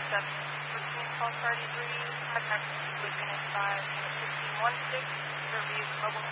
That's routine call 33, contact with Unit 5, Unit 1516, to review the mobile